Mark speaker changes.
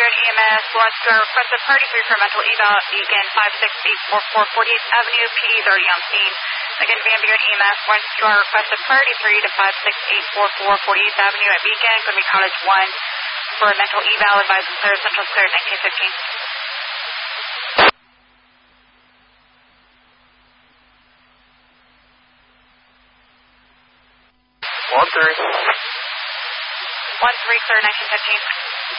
Speaker 1: EMS, launch to request a priority 3 for mental eval at Beacon 56844 48th Avenue. PD is already on scene. Again, Vanguard EMS, launch to request a priority 3 to 56844 48th Avenue at Beacon. Going to be Cottage 1 for a mental eval. Advise and clear, Central clear at 1915. 1-3, sir, 1915.